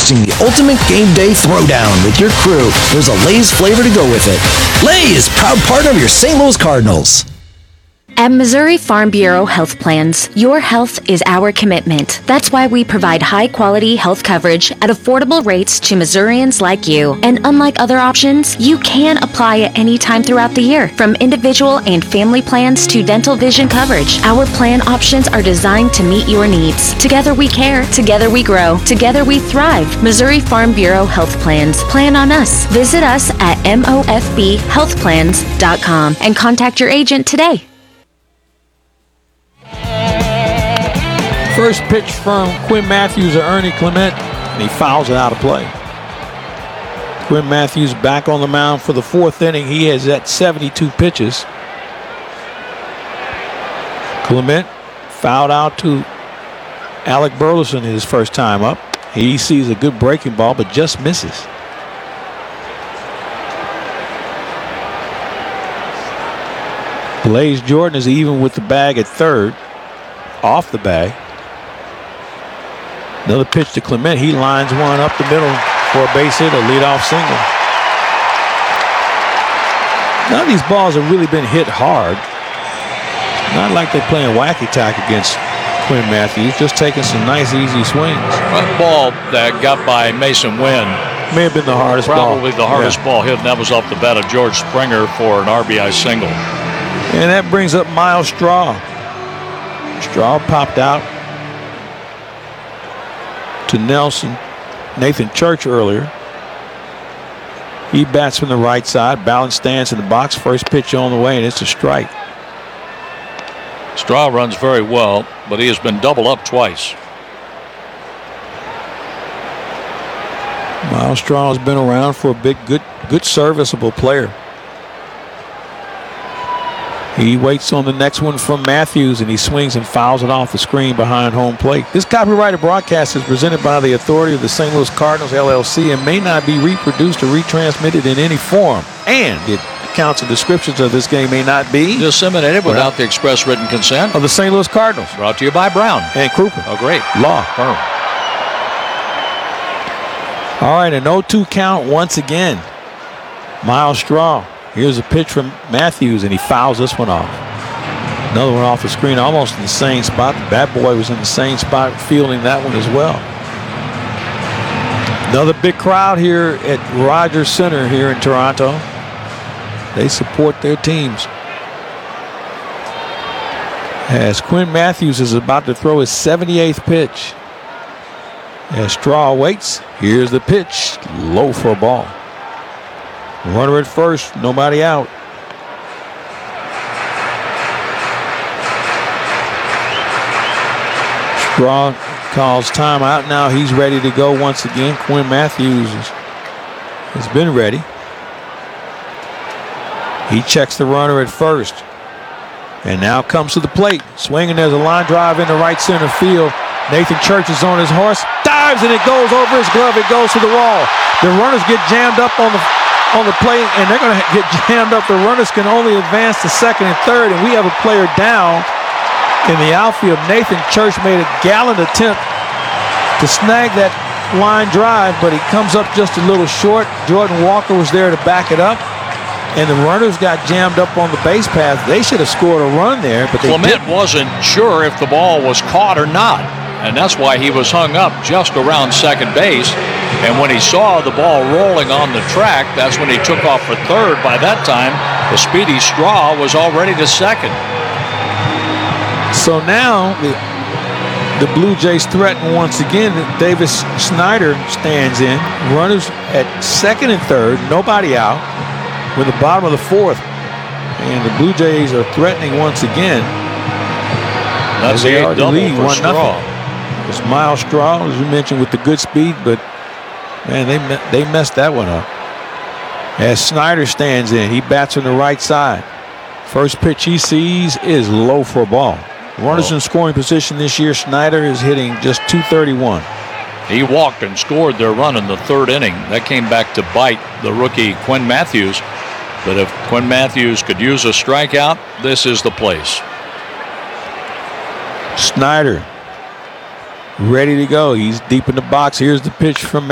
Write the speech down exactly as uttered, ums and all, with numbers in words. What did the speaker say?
hosting the ultimate game day throwdown with your crew. There's a Lay's flavor to go with it. Lay's, proud partner of your Saint Louis Cardinals. At Missouri Farm Bureau Health Plans, your health is our commitment. That's why we provide high-quality health coverage at affordable rates to Missourians like you. And unlike other options, you can apply at any time throughout the year. From individual and family plans to dental vision coverage, our plan options are designed to meet your needs. Together we care. Together we grow. Together we thrive. Missouri Farm Bureau Health Plans. Plan on us. Visit us at M O F B health plans dot com and contact your agent today. First pitch from Quinn Matthews to Ernie Clement, and he fouls it out of play. Quinn Matthews back on the mound for the fourth inning. He has at seventy-two pitches. Clement fouled out to Alec Burleson his first time up. He sees a good breaking ball, but just misses. Blaze Jordan is even with the bag at third, off the bag. Another pitch to Clement. He lines one up the middle for a base hit, a leadoff single. None of these balls have really been hit hard. Not like they're playing wacky-tack against Quinn Matthews, just taking some nice, easy swings. That ball that got by Mason Wynn may have been the hardest probably ball. the hardest yeah. ball hit, and that was off the bat of George Springer for an R B I single. And that brings up Miles Straw. Straw popped out to Nelson, Nathan Church earlier. He bats from the right side, balanced stance in the box, first pitch on the way, and it's a strike. Straw runs very well, but he has been doubled up twice. Miles Straw has been around for a big, good, good serviceable player. He waits on the next one from Matthews, and he swings and fouls it off the screen behind home plate. This copyrighted broadcast is presented by the authority of the Saint Louis Cardinals, L L C, and may not be reproduced or retransmitted in any form. And the accounts and descriptions of this game may not be disseminated without the express written consent of the Saint Louis Cardinals. Brought to you by Brown and Krupa. Oh, great. Law. Firm. All right, an oh two count once again. Miles Straw. Here's a pitch from Matthews, and he fouls this one off. Another one off the screen, almost in the same spot. The bat boy was in the same spot, fielding that one as well. Another big crowd here at Rogers Center here in Toronto. They support their teams. As Quinn Matthews is about to throw his seventy-eighth pitch. As Straw waits, here's the pitch, low for a ball. Runner at first, nobody out. Straw calls timeout. Now he's ready to go once again. Quinn Matthews is, has been ready. He checks the runner at first. And now comes to the plate. Swinging, there's a line drive into right center field. Nathan Church is on his horse. Dives, and it goes over his glove. It goes to the wall. The runners get jammed up on the on the plate, and they're going to get jammed up. The runners can only advance to second and third, and we have a player down in the outfield. Nathan Church made a gallant attempt to snag that line drive, but he comes up just a little short. Jordan Walker was there to back it up, and the runners got jammed up on the base path. They should have scored a run there, but they Clement didn't. wasn't sure if the ball was caught or not, and that's why he was hung up just around second base. And when he saw the ball rolling on the track, that's when he took off for third. By that time, the speedy Straw was already to second. So now the, the Blue Jays threaten once again. Davis Snyder stands in. Runners at second and third, nobody out. We're in the bottom of the fourth. And the Blue Jays are threatening once again. That's they a are double lead, for one Straw. It's Miles Straw, as you mentioned, with the good speed, but man, they they messed that one up. As Snyder stands in, he bats on the right side. First pitch he sees is low for a ball. Runners oh. in scoring position this year. Snyder is hitting just two thirty-one. He walked and scored their run in the third inning. That came back to bite the rookie Quinn Matthews. But if Quinn Matthews could use a strikeout, this is the place. Snyder ready to go. He's deep in the box. Here's the pitch from